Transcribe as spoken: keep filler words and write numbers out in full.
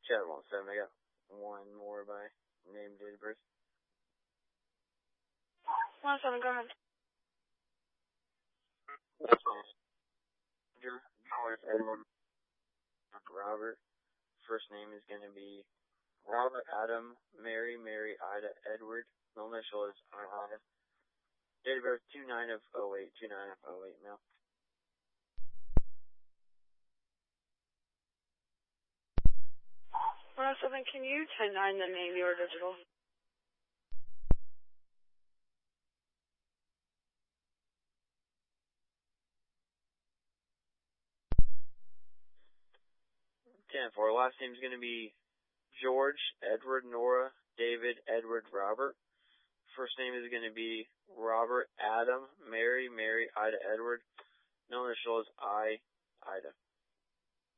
Chad one seven, I got one more by name, date of birth. one seven, go ahead. George Edward Robert. First name is going to be Robert Adam Mary Mary Ida Edward. No initial is Ida. Date of birth two nine of oh eight, two nine of oh eight, male. one seven, can you ten nine the Navy or digital? ten four. Last name is going to be George Edward Nora David Edward Robert. First name is going to be Robert Adam Mary Mary Ida Edward. No initial is I Ida.